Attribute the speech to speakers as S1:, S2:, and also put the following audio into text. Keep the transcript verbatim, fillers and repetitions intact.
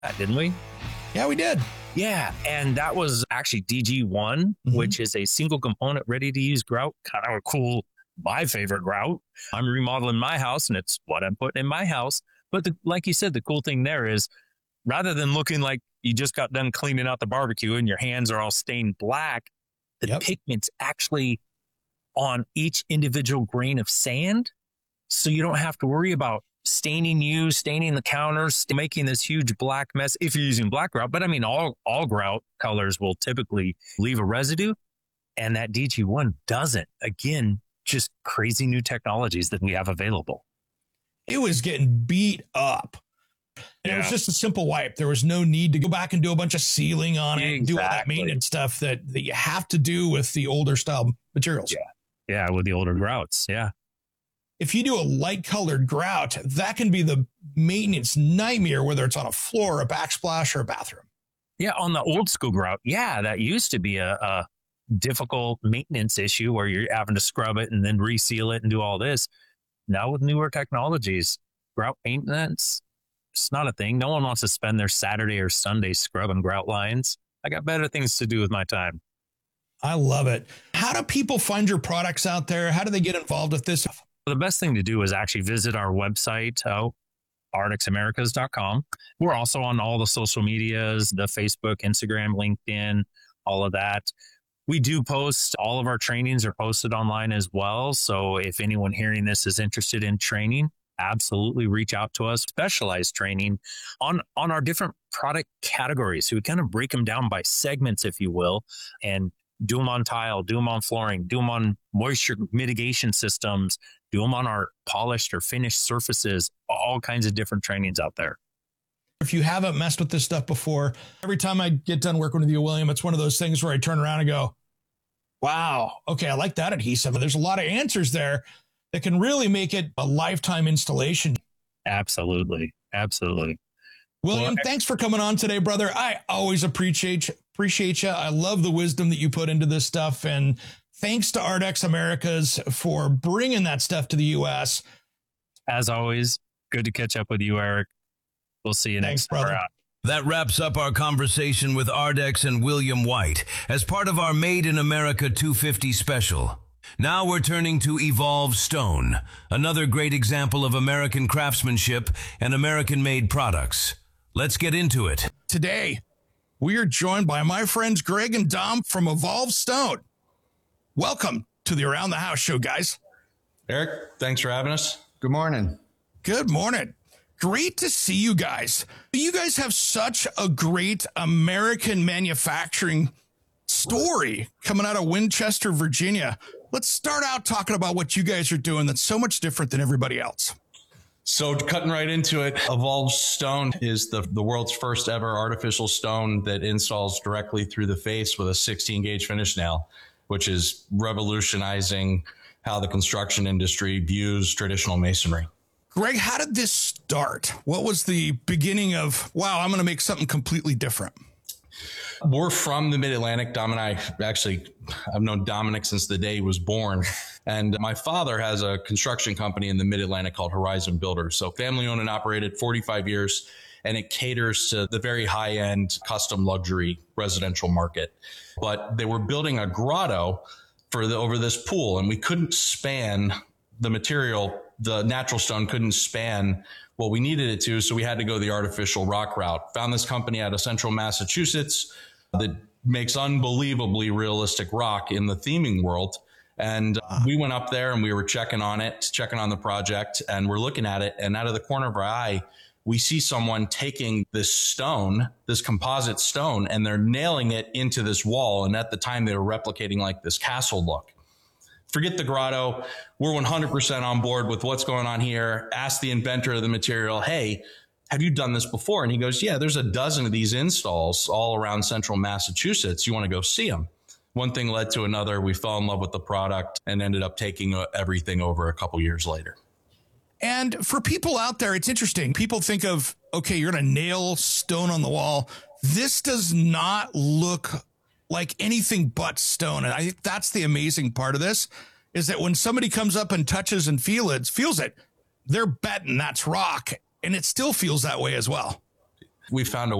S1: Uh, didn't we?
S2: Yeah, we did.
S1: Yeah. And that was actually D G one, mm-hmm. which is a single component ready to use grout. Kind of a cool, my favorite grout. I'm remodeling my house and it's what I'm putting in my house. But the, like you said, the cool thing there is rather than looking like you just got done cleaning out the barbecue and your hands are all stained black, the yep. pigment's actually on each individual grain of sand. So you don't have to worry about staining you, staining the counters, making this huge black mess if you're using black grout. But I mean, all, all grout colors will typically leave a residue, and that D G one doesn't. Again, just crazy new technologies that we have available.
S2: It was getting beat up. And yeah. It was just a simple wipe. There was no need to go back and do a bunch of sealing on it exactly. and do all that maintenance stuff that, that you have to do with the older style materials.
S1: Yeah. Yeah. With the older grouts. Yeah.
S2: If you do a light colored grout, that can be the maintenance nightmare, whether it's on a floor, a backsplash, or a bathroom.
S1: Yeah. On the old school grout. Yeah. That used to be a, a difficult maintenance issue where you're having to scrub it and then reseal it and do all this. Now with newer technologies, grout maintenance, it's not a thing. No one wants to spend their Saturday or Sunday scrubbing grout lines. I got better things to do with my time.
S2: I love it. How do people find your products out there? How do they get involved with this?
S1: The best thing to do is actually visit our website, uh, ardex americas dot com. We're also on all the social medias, the Facebook, Instagram, LinkedIn, all of that. We do post, all of our trainings are posted online as well. So if anyone hearing this is interested in training, absolutely reach out to us. Specialized training on, on our different product categories. So we kind of break them down by segments, if you will, and do them on tile, do them on flooring, do them on moisture mitigation systems, do them on our polished or finished surfaces, all kinds of different trainings out there.
S2: If you haven't messed with this stuff before, every time I get done working with you, William, it's one of those things where I turn around and go, wow, okay, I like that adhesive. There's a lot of answers there that can really make it a lifetime installation.
S1: Absolutely. Absolutely.
S2: William, well, thanks for coming on today, brother. I always appreciate you. Appreciate you. I love the wisdom that you put into this stuff. And thanks to Ardex Americas for bringing that stuff to the U S.
S1: As always, good to catch up with you, Eric. We'll see you
S2: thanks,
S1: next
S2: brother.
S1: time.
S3: That wraps up our conversation with Ardex and William White as part of our Made in America two fifty special. Now we're turning to Evolve Stone, another great example of American craftsmanship and American-made products. Let's get into it.
S2: Today, we are joined by my friends Greg and Dom from Evolve Stone. Welcome to the Around the House show, guys.
S4: Eric, thanks for having us. Good morning.
S2: Good morning. Great to see you guys. You guys have such a great American manufacturing story coming out of Winchester, Virginia. Let's start out talking about what you guys are doing that's so much different than everybody else.
S4: So cutting right into it, Evolve Stone is the, the world's first ever artificial stone that installs directly through the face with a sixteen gauge finish nail, which is revolutionizing how the construction industry views traditional masonry.
S2: Greg, how did this start? What was the beginning of, wow, I'm going to make something completely different?
S4: We're from the Mid-Atlantic. Dom and I actually, I've known Dominic since the day he was born. And my father has a construction company in the Mid-Atlantic called Horizon Builders. So family owned and operated, forty-five years, and it caters to the very high end custom luxury residential market. But they were building a grotto for the, over this pool, and we couldn't span the material. The natural stone couldn't span what we needed it to, so we had to go the artificial rock route. Found this company out of central Massachusetts that makes unbelievably realistic rock in the theming world. And we went up there and we were checking on it, checking on the project, and we're looking at it. And out of the corner of our eye, we see someone taking this stone, this composite stone, and they're nailing it into this wall. And at the time, they were replicating like this castle look. Forget the grotto. We're one hundred percent on board with what's going on here. Ask the inventor of the material, hey, have you done this before? And he goes, yeah, there's a dozen of these installs all around central Massachusetts. You want to go see them? One thing led to another. We fell in love with the product and ended up taking everything over a couple years later.
S2: And for people out there, it's interesting. People think of, okay, you're going to nail stone on the wall. This does not look like anything but stone. And I think that's the amazing part of this, is that when somebody comes up and touches and feel it, feels it, they're betting that's rock. And it still feels that way as well.
S4: we found a